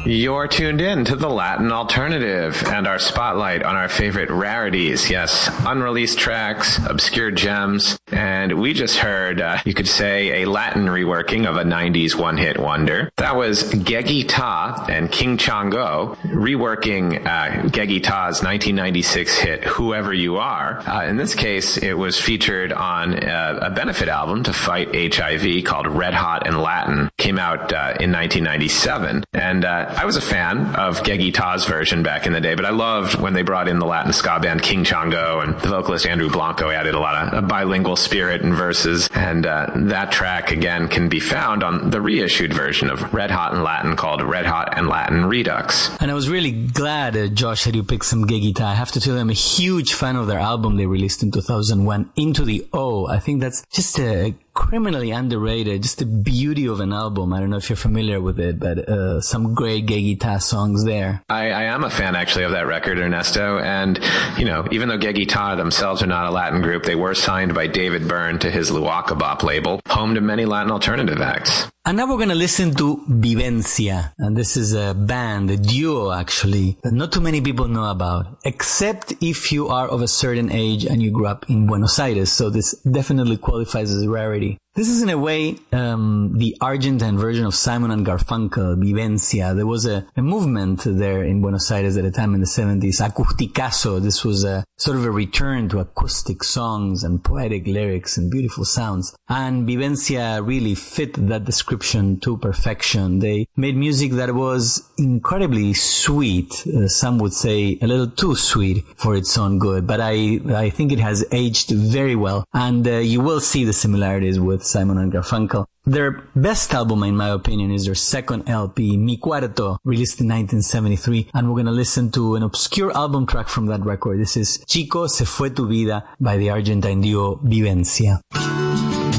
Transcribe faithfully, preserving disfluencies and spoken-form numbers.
You're tuned in to the Latin Alternative and our spotlight on our favorite rarities. Yes, unreleased tracks, obscure gems, and we just heard, uh, you could say, a Latin reworking of a nineties one-hit wonder. That was Geggy Ta and King Chango reworking uh, Geggy Ta's nineteen ninety-six hit Whoever You Are. Uh, in this case, it was featured on uh, a benefit album to fight H I V called Red Hot in Latin. Came out uh, in nineteen ninety-seven, and uh, I was a fan of Geggy Ta's version back in the day, but I loved when they brought in the Latin ska band King Chango, and the vocalist Andrew Blanco added a lot of a bilingual spirit and verses, and uh, that track again can be found on the reissued version of Red Hot in Latin called Red Hot in Latin Redux. And I was really glad, uh, Josh, that you picked some Geggy Ta. I have to tell you, I'm a huge fan of their album they released in two thousand one, Into the O. I think that's just a criminally underrated, just the beauty of an album. I don't know if you're familiar with it, but uh, some great Geggy Ta songs there. I, I am a fan, actually, of that record, Ernesto, and, you know, even though Geggy Ta themselves are not a Latin group, they were signed by David Byrne to his Luaka Bop label, home to many Latin alternative acts. And now we're going to listen to Vivencia. And this is a band, a duo actually, that not too many people know about, except if you are of a certain age and you grew up in Buenos Aires. So this definitely qualifies as a rarity. This is in a way um, the Argentine version of Simon and Garfunkel, Vivencia. There was a, a movement there in Buenos Aires at a time in the seventies, Acusticazo. This was a sort of a return to acoustic songs and poetic lyrics and beautiful sounds. And Vivencia really fit that description to perfection. They made music that was incredibly sweet. Uh, some would say a little too sweet for its own good, but I I think it has aged very well. And uh, you will see the similarities with Simon and Garfunkel. Their best album, in my opinion, is their second L P, Mi Cuarto, released in nineteen seventy-three. And we're going to listen to an obscure album track from that record. This is Chico, Se Fue Tu Vida by the Argentine duo Vivencia.